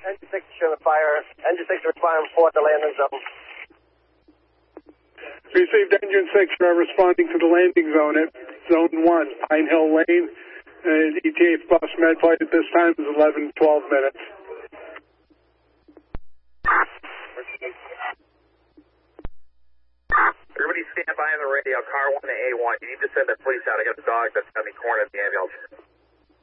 Engine 6 to the fire. Engine 6 responding 4 at the landing zone. Received Engine 6 responding to the landing zone at Zone 1, Pine Hill Lane. ETA bus med flight at this time is 11:12 minutes. Everybody stand by on the radio. Car 1 to A1. You need to send the police out. I got the dog that's going to be cornered at the ambulance.